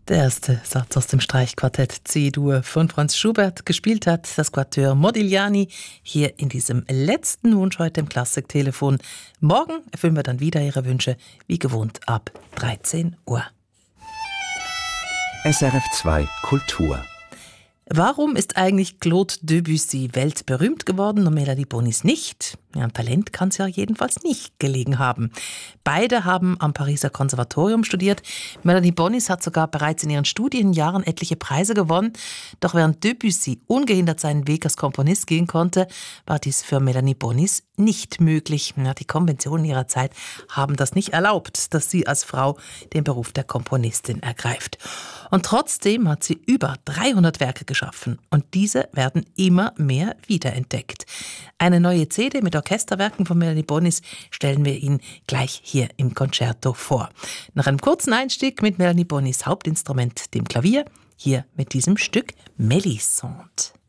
Der erste Satz aus dem Streichquartett C-Dur von Franz Schubert gespielt hat das Quatuor Modigliani hier in diesem letzten Wunsch heute im Klassiktelefon. Morgen erfüllen wir dann wieder Ihre Wünsche, wie gewohnt ab 13 Uhr. SRF 2 Kultur. Warum ist eigentlich Claude Debussy weltberühmt geworden und Melanie Bonis nicht? Ja, am Talent kann es ja jedenfalls nicht gelegen haben. Beide haben am Pariser Konservatorium studiert. Melanie Bonis hat sogar bereits in ihren Studienjahren etliche Preise gewonnen. Doch während Debussy ungehindert seinen Weg als Komponist gehen konnte, war dies für Melanie Bonis nicht möglich. Ja, die Konventionen ihrer Zeit haben das nicht erlaubt, dass sie als Frau den Beruf der Komponistin ergreift. Und trotzdem hat sie über 300 Werke geschaffen und diese werden immer mehr wiederentdeckt. Eine neue CD mit Orchesterwerken von Melanie Bonis stellen wir Ihnen gleich hier im Concerto vor. Nach einem kurzen Einstieg mit Melanie Bonis Hauptinstrument, dem Klavier, hier mit diesem Stück Mélisande.